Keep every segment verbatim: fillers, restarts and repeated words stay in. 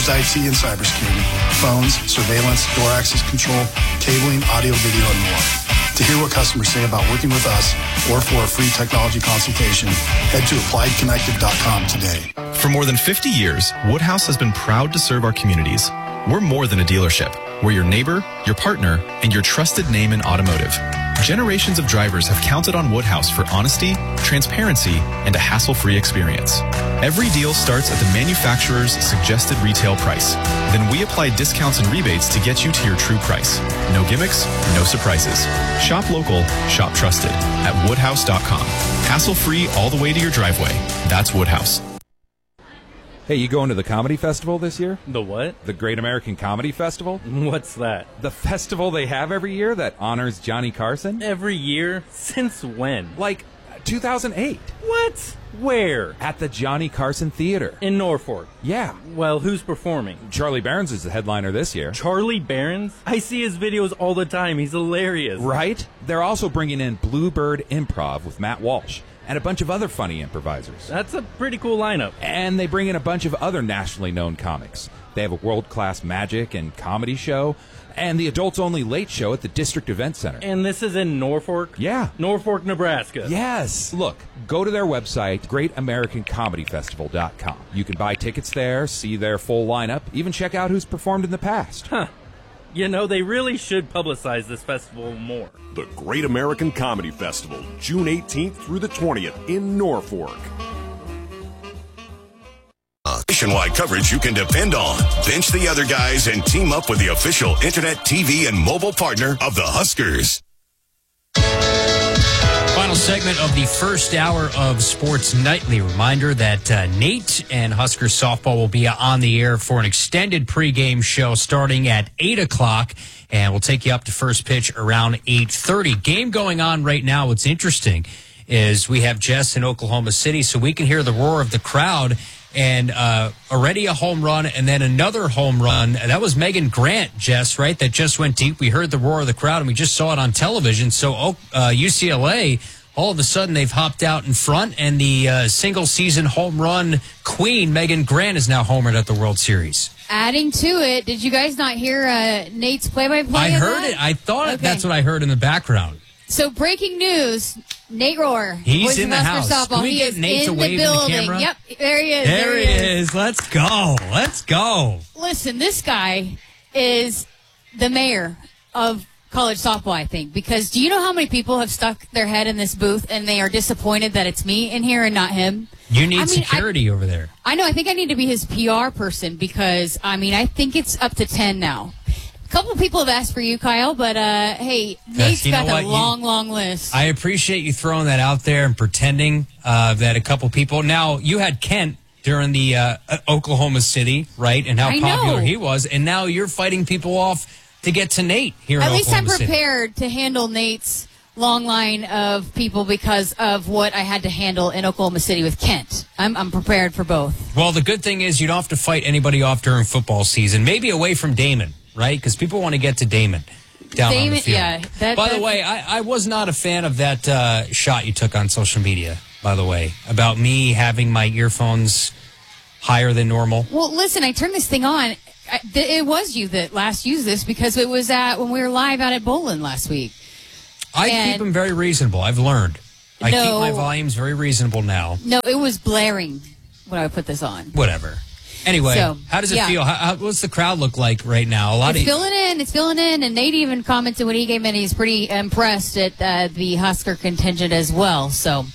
closed I T and cybersecurity, phones, surveillance, door access control, cabling, audio, video, and more. To hear what customers say about working with us or for a free technology consultation, head to applied connected dot com today. For more than fifty years, Woodhouse has been proud to serve our communities. We're more than a dealership. We're your neighbor, your partner, and your trusted name in automotive. Generations of drivers have counted on Woodhouse for honesty, transparency, and a hassle-free experience. Every deal starts at the manufacturer's suggested retail price. Then we apply discounts and rebates to get you to your true price. No gimmicks, no surprises. Shop local, shop trusted at woodhouse dot com. Hassle-free all the way to your driveway. That's Woodhouse. Hey, you going to the comedy festival this year? The what? The Great American Comedy Festival? What's that? The festival they have every year that honors Johnny Carson? Every year? Since when? Like two thousand eight. What? Where? At the Johnny Carson Theater. In Norfolk? Yeah. Well, who's performing? Charlie Barons is the headliner this year. Charlie Barons? I see his videos all the time. He's hilarious. Right? They're also bringing in Bluebird Improv with Matt Walsh and a bunch of other funny improvisers. That's a pretty cool lineup. And they bring in a bunch of other nationally known comics. They have a world-class magic and comedy show, and the adults-only late show at the District Event Center. And this is in Norfolk? Yeah. Norfolk, Nebraska. Yes. Look, go to their website, great american comedy festival dot com. You can buy tickets there, see their full lineup, even check out who's performed in the past. Huh. You know, they really should publicize this festival more. The Great American Comedy Festival, June eighteenth through the twentieth in Norfolk. Nationwide coverage you can depend on. Bench the other guys and team up with the official internet, T V, and mobile partner of the Huskers. Final segment of the first hour of Sports Nightly. Reminder that uh, Nate and Husker softball will be on the air for an extended pregame show starting at eight o'clock, and we'll take you up to first pitch around eight thirty. Game going on right now. What's interesting is we have Jess in Oklahoma City, so we can hear the roar of the crowd. And uh, already a home run and then another home run. That was Megan Grant, Jess, right? That just went deep. We heard the roar of the crowd, and we just saw it on television. So uh, U C L A, all of a sudden, they've hopped out in front, and the uh, single-season home run queen, Megan Grant, is now homered at the World Series. Adding to it, did you guys not hear uh, Nate's play-by-play? I heard that? it. I thought okay. That's what I heard in the background. So breaking news, Nate Rohr. He's in the house. Softball. Can we he get is Nate in to wave the building. in the camera? Yep, there he is. There, there he is. is. Let's go. Let's go. Listen, this guy is the mayor of college softball, I think, because do you know how many people have stuck their head in this booth and they are disappointed that it's me in here and not him? You need I mean, security I, over there. I know. I think I need to be his P R person because, I mean, I think it's up to ten now. A couple of people have asked for you, Kyle, but, uh, hey, Nate's yes, got a long, you, long list. I appreciate you throwing that out there and pretending uh, that a couple people. Now, you had Kent during the uh, Oklahoma City, right, and how I popular know. he was, and now you're fighting people off to get to Nate here At in least Oklahoma I'm City. prepared to handle Nate's long line of people because of what I had to handle in Oklahoma City with Kent. I'm, I'm prepared for both. Well, the good thing is you don't have to fight anybody off during football season, maybe away from Damon. Right? Because people want to get to Damon down Damon, on the field. Yeah, that, by that, the way, I, I was not a fan of that uh, shot you took on social media, by the way, about me having my earphones higher than normal. Well, listen, I turned this thing on. I, th- it was you that last used this because it was at when we were live out at Bowlin last week. I and keep them very reasonable. I've learned. I no, keep my volumes very reasonable now. No, it was blaring when I put this on. Whatever. Anyway, so, how does it yeah. feel? How, how, what's the crowd look like right now? A lot it's of filling in. It's filling in. And Nate even commented when he came in, he's pretty impressed at uh, the Husker contingent as well. So,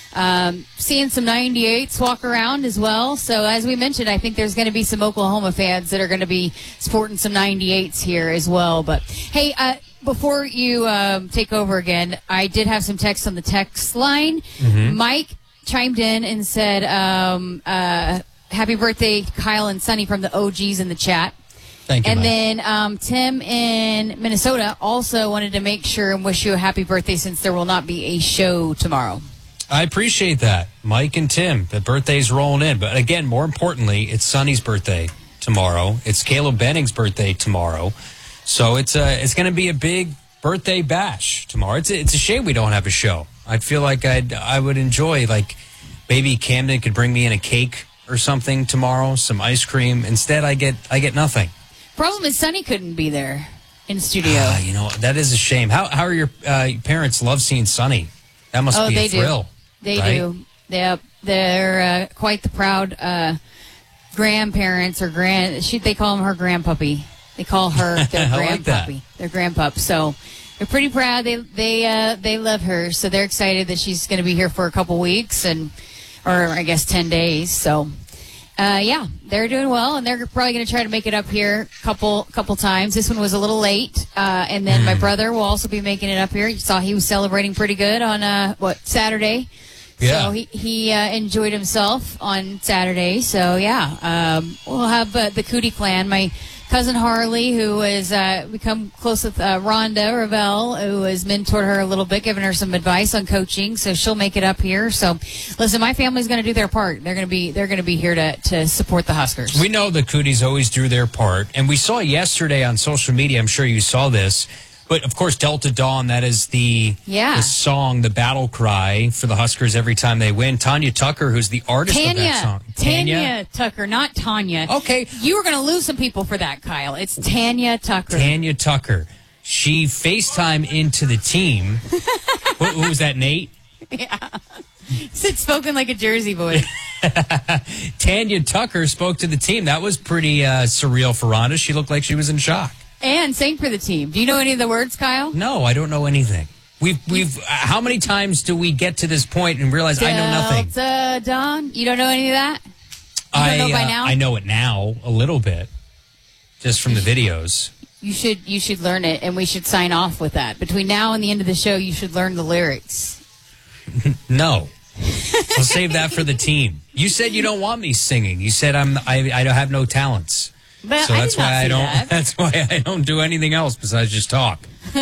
um, seeing some ninety-eights walk around as well. So, as we mentioned, I think there's going to be some Oklahoma fans that are going to be sporting some ninety-eights here as well. But, hey, uh, before you um, take over again, I did have some text on the text line. Mm-hmm. Mike chimed in and said, um, uh, happy birthday, Kyle and Sonny from the O Gs in the chat. Thank you, and Mike. then um, Tim in Minnesota also wanted to make sure and wish you a happy birthday since there will not be a show tomorrow. I appreciate that, Mike and Tim. The birthday's rolling in. But again, more importantly, it's Sonny's birthday tomorrow. It's Caleb Benning's birthday tomorrow. So it's a, it's going to be a big birthday bash tomorrow. It's a, it's a shame we don't have a show. I feel like I'd, I would enjoy, like, maybe Camden could bring me in a cake or something tomorrow, some ice cream. Instead, I get I get nothing. Problem is, Sonny couldn't be there in studio. Ah, you know, that is a shame. How how are your uh, parents love seeing Sonny? That must oh, be they a thrill. Do. They right? do. Yep. They're uh, quite the proud uh, grandparents or grand. She, they call him her grandpuppy. They call her their grandpuppy. Like their grandpup. So they're pretty proud. They they uh, they love her. So they're excited that she's going to be here for a couple weeks and, or I guess ten days. So. Uh, yeah, they're doing well, and they're probably going to try to make it up here a couple couple times. This one was a little late, uh, and then my brother will also be making it up here. You saw he was celebrating pretty good on, uh, what, Saturday? Yeah. So he, he uh, enjoyed himself on Saturday. So, yeah, um, we'll have uh, the Cootie clan. My cousin Harley, who has uh, become close with uh, Rhonda Ravel, who has mentored her a little bit, giving her some advice on coaching. So she'll make it up here. So, listen, my family's going to do their part. They're going to be they're going to be here to to support the Huskers. We know the Cooties always do their part, and we saw yesterday on social media. I'm sure you saw this. But, of course, Delta Dawn, that is the, yeah. the song, the battle cry for the Huskers every time they win. Tanya Tucker, who's the artist Tanya, of that song. Tanya. Tanya Tucker, not Tanya. Okay. You were going to lose some people for that, Kyle. It's Tanya Tucker. Tanya Tucker. She FaceTime into the team. who, who was that, Nate? Yeah. It's spoken like a Jersey boy. Tanya Tucker spoke to the team. That was pretty uh, surreal for Rhonda. She looked like she was in shock. And sang for the team. Do you know any of the words, Kyle? No, I don't know anything. We've we've. Uh, how many times do we get to this point and realize Delta I know nothing? Delta Dawn. You don't know any of that? You I don't know by uh, now? I know it now a little bit, just from the videos. You should you should learn it, and we should sign off with that. Between now and the end of the show, you should learn the lyrics. No, I'll save that for the team. You said you don't want me singing. You said I'm I I don't have no talents. But so I that's did not why I say don't. that. That's why I don't do anything else besides just talk.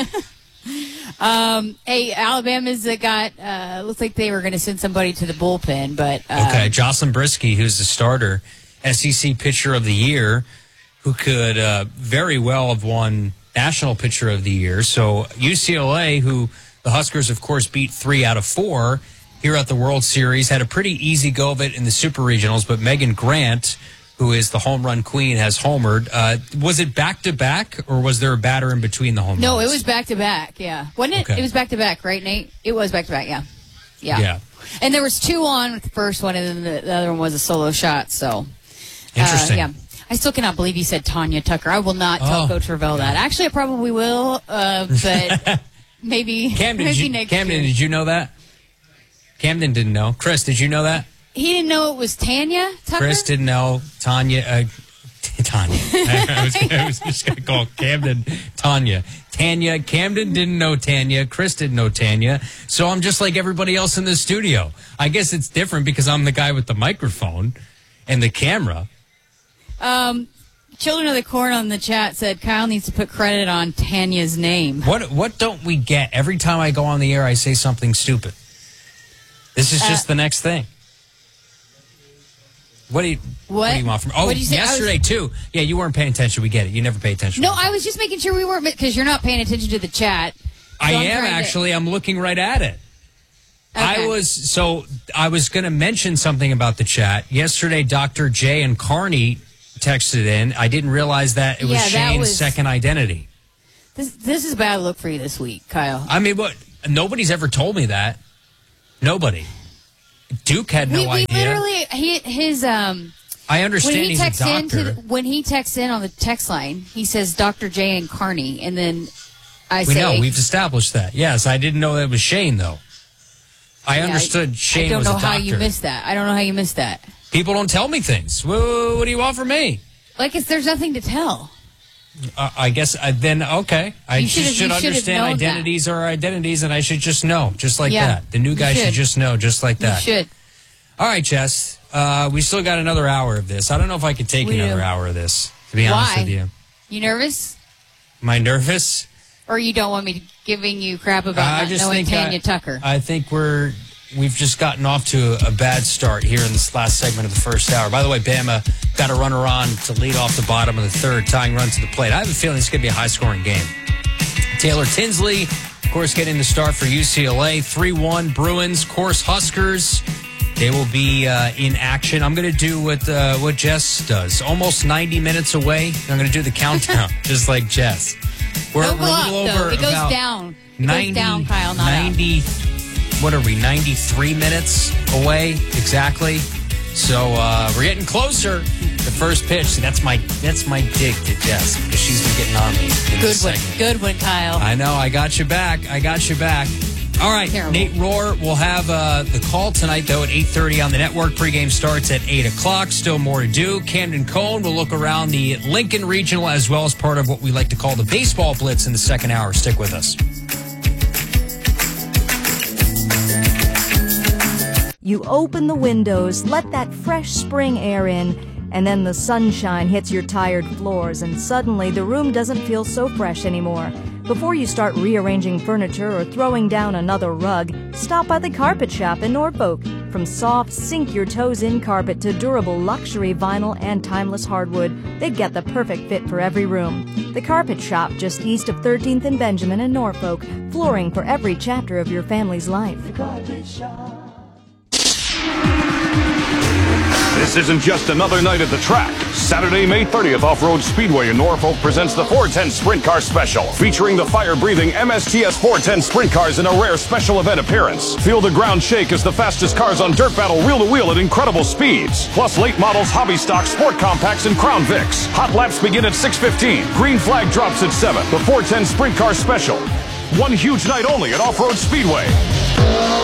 um, hey, Alabama's uh, got. Uh, looks like they were going to send somebody to the bullpen, but uh, okay, Jocelyn Brisky, who's the starter, S E C Pitcher of the Year, who could uh, very well have won National Pitcher of the Year. So U C L A, who the Huskers, of course, beat three out of four here at the World Series, had a pretty easy go of it in the Super Regionals, but Megan Grant, who is the home run queen, has homered. Uh, was it back-to-back, or was there a batter in between the home no, runs? it was back-to-back, yeah. Wasn't it? Okay. It was back-to-back, right, Nate? It was back-to-back, yeah. Yeah. Yeah. And there was two on with the first one, and then the, the other one was a solo shot, so. Interesting. Uh, yeah. I still cannot believe you said Tanya Tucker. I will not tell Oh. Coach Ravel that. Actually, I probably will, uh, but maybe, Camden, maybe did you, next Camden, year. did you know that? Camden didn't know. Chris, did you know that? He didn't know it was Tanya Tucker? Chris didn't know. Tanya, uh, Tanya. I was, I was just going to call Camden Tanya. Tanya. Camden didn't know Tanya. Chris didn't know Tanya. So I'm just like everybody else in the studio. I guess it's different because I'm the guy with the microphone and the camera. Um, Children of the Corn on the chat said Kyle needs to put credit on Tanya's name. What What don't we get? Every time I go on the air, I say something stupid. This is just Uh, the next thing. What do you What? What do you want from? Oh, What did you say? I was- yesterday too. Yeah, you weren't paying attention. We get it. You never pay attention. No, I was just making sure we weren't, because you're not paying attention to the chat. So I I'm am trying to- actually. I'm looking right at it. I Okay. was so I was going to mention something about the chat yesterday. Doctor J and Carney texted in. I didn't realize that it was Yeah, that Shane's was- second identity. This, this is a bad look for you this week, Kyle. I mean, what? Nobody's ever told me that. Nobody. Duke had no we, we idea. literally, he, his, um, I understand when he he's a texts in doctor. to the, when he texts in on the text line, he says Doctor J and Carney, and then I we say, know we've established that. Yes, I didn't know that it was Shane though. I Yeah, understood Shane I don't was know a doctor. how you missed that. I don't know how you missed that. People don't tell me things. Well, what do you want from me? Like, it's, there's nothing to tell. Uh, I guess uh, then okay. I You just should've- should you should've understand known that. identities are identities, and I should just know, just like Yeah, that. The new you guy should. should. just know, just like that. You should. All right, Jess. Uh, we still got another hour of this. I don't know if I could take We another do. hour of this. To be honest Why? with you, You nervous? am I nervous? Or you don't want me giving you crap about I not just knowing think Tanya I, Tucker? I think we're we've just gotten off to a, a bad start here in this last segment of the first hour. By the way, Bama got a runner on to lead off the bottom of the third, tying run to the plate. I have a feeling it's going to be a high-scoring game. Taylor Tinsley, of course, getting the start for U C L A. three one Bruins, course Huskers. They will be uh, in action. I'm going to do what uh, what Jess does. Almost ninety minutes away. I'm going to do the countdown, just like Jess. We're, Don't we're go a up, little though. over It goes about down. It ninety, goes down, Kyle, not ninety, what are we, ninety-three minutes away exactly. So uh, we're getting closer. The first pitch. See, that's my that's my dig to Jess because she's been getting on me. In Good this one. segment. Good one, Kyle. I know. I got you back. I got you back. All right, Terrible. Nate Rohr will have uh, the call tonight, though, at eight thirty on the network. Pregame starts at eight o'clock. Still more to do. Camden Cohn will look around the Lincoln Regional as well as part of what we like to call the Baseball Blitz in the second hour. Stick with us. You open the windows, let that fresh spring air in, and then the sunshine hits your tired floors, and suddenly the room doesn't feel so fresh anymore. Before you start rearranging furniture or throwing down another rug, stop by the Carpet Shop in Norfolk. From soft, sink-your-toes-in carpet to durable luxury vinyl and timeless hardwood, they get the perfect fit for every room. The Carpet Shop, just east of thirteenth and Benjamin in Norfolk, flooring for every chapter of your family's life. The Carpet Shop. This isn't just another night at the track. Saturday, May thirtieth, Off-Road Speedway in Norfolk presents the four ten Sprint Car Special, featuring the fire-breathing M S T S four ten Sprint Cars in a rare special event appearance. Feel the ground shake as the fastest cars on Dirt battle wheel-to-wheel at incredible speeds. Plus late models, hobby stock, sport compacts, and Crown Vics. Hot laps begin at six fifteen. Green flag drops at seven. The four ten Sprint Car Special. One huge night only at Off-Road Speedway.